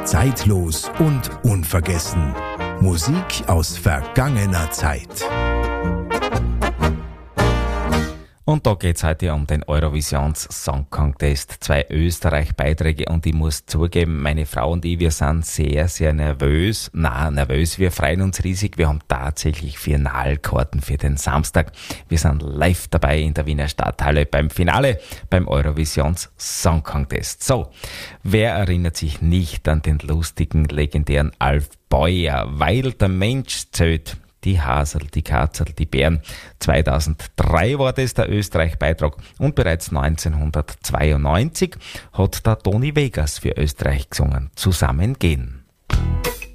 Zeitlos und unvergessen. Musik aus vergangener Zeit. Und da geht's heute um den Eurovisions Song Contest. 2 Österreich-Beiträge und ich muss zugeben, meine Frau und ich, wir sind sehr, sehr nervös. Wir freuen uns riesig. Wir haben tatsächlich Finalkarten für den Samstag. Wir sind live dabei in der Wiener Stadthalle beim Finale beim Eurovisions Song Contest. So, wer erinnert sich nicht an den lustigen, legendären Alf Beuer? Weil der Mensch zählt. Die Hasel, die Katzel, die Bären. 2003 war das der Österreich-Beitrag und bereits 1992 hat der Toni Vegas für Österreich gesungen. Zusammen gehen.